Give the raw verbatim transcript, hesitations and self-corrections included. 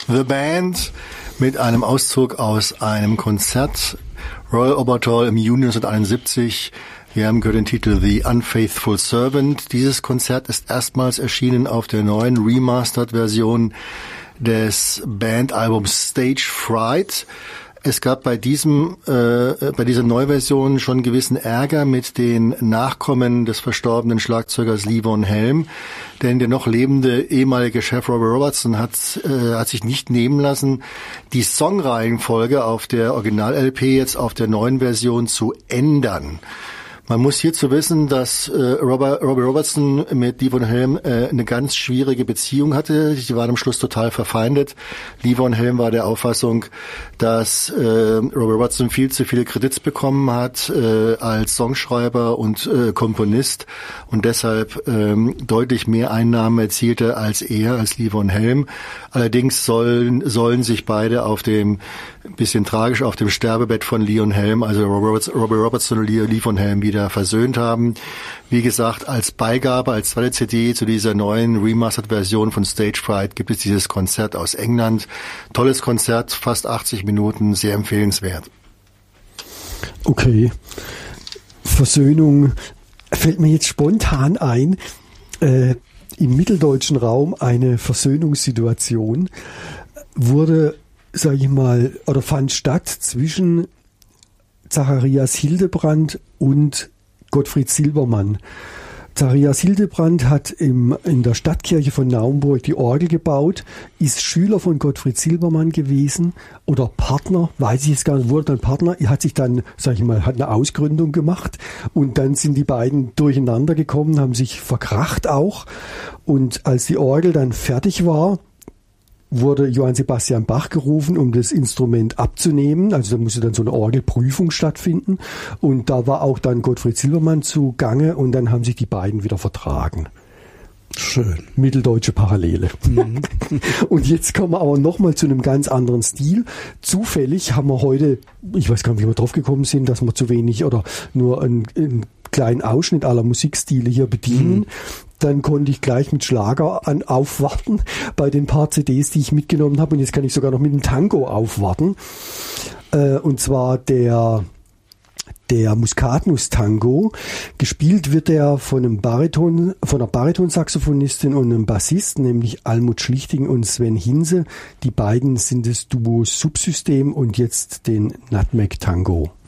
The Band mit einem Auszug aus einem Konzert Royal Albert Hall im Juni neunzehnhunderteinundsiebzig. Wir haben gehört den Titel The Unfaithful Servant. Dieses Konzert ist erstmals erschienen auf der neuen Remastered-Version des Bandalbums Stage Fright. Es gab bei diesem, äh, bei dieser Neuversion schon gewissen Ärger mit den Nachkommen des verstorbenen Schlagzeugers Levon Helm, denn der noch lebende ehemalige Chef Robbie Robertson hat, äh, hat sich nicht nehmen lassen, die Songreihenfolge auf der Original-L P jetzt auf der neuen Version zu ändern. Man muss hierzu wissen, dass äh, Robert, Robbie Robertson mit Levon Helm äh, eine ganz schwierige Beziehung hatte. Die waren am Schluss total verfeindet. Levon Helm war der Auffassung, dass äh, Robbie Robertson viel zu viele Kredits bekommen hat äh, als Songschreiber und äh, Komponist und deshalb äh, deutlich mehr Einnahmen erzielte als er, als Levon Helm. Allerdings sollen, sollen sich beide auf dem, ein bisschen tragisch, auf dem Sterbebett von Levon Helm, also Robbie Robertson und Levon Helm, wieder versöhnt haben. Wie gesagt, als Beigabe, als zweite C D zu dieser neuen Remastered-Version von Stage Fright gibt es dieses Konzert aus England. Tolles Konzert, fast achtzig Minuten, sehr empfehlenswert. Okay. Versöhnung fällt mir jetzt spontan ein. Äh, im mitteldeutschen Raum eine Versöhnungssituation wurde, sage ich mal, oder fand statt zwischen Zacharias Hildebrand und Gottfried Silbermann. Zacharias Hildebrand hat im, in der Stadtkirche von Naumburg die Orgel gebaut, ist Schüler von Gottfried Silbermann gewesen oder Partner, weiß ich jetzt gar nicht, wurde dann Partner, er hat sich dann, sag ich mal, hat eine Ausgründung gemacht und dann sind die beiden durcheinander gekommen, haben sich verkracht auch und als die Orgel dann fertig war, wurde Johann Sebastian Bach gerufen, um das Instrument abzunehmen. Also da musste dann so eine Orgelprüfung stattfinden. Und da war auch dann Gottfried Silbermann zugange und dann haben sich die beiden wieder vertragen. Schön. Mitteldeutsche Parallele. Mhm. Und jetzt kommen wir aber nochmal zu einem ganz anderen Stil. Zufällig haben wir heute, ich weiß gar nicht, wie wir drauf gekommen sind, dass wir zu wenig oder nur einen, einen kleinen Ausschnitt aller Musikstile hier bedienen. Mhm. Dann konnte ich gleich mit Schlager an aufwarten bei den paar C Ds, die ich mitgenommen habe. Und jetzt kann ich sogar noch mit dem Tango aufwarten. Äh, und zwar der, der Muskatnuss-Tango. Gespielt wird er von einem Bariton, von einer Baritonsaxophonistin und einem Bassisten, nämlich Almut Schlichting und Sven Hinse. Die beiden sind das Duo Subsystem und jetzt den Nutmeg Tango.